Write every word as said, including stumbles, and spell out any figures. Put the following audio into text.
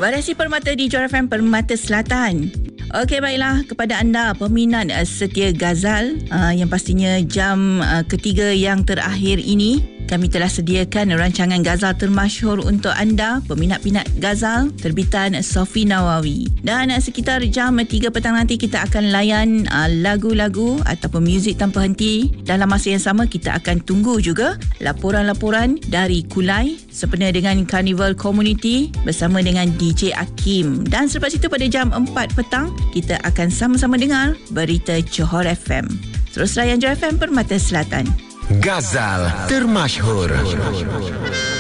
Variasi Permata di Johor F M Permata Selatan. Okey, baiklah, kepada anda peminat uh, setia Ghazal, uh, yang pastinya jam uh, ketiga yang terakhir ini, kami telah sediakan rancangan Ghazal termasyhur untuk anda, peminat-peminat Ghazal terbitan Sofi Nawawi. Dan uh, sekitar jam tiga petang nanti kita akan layan uh, lagu-lagu ataupun muzik tanpa henti. Dalam masa yang sama kita akan tunggu juga laporan-laporan dari Kulai sempena dengan Carnival Community bersama dengan D J Akim. Dan selepas itu pada jam empat petang kita akan sama-sama dengar berita Johor F M. Terus layan Johor F M Permata Selatan. Ghazal termasyhur.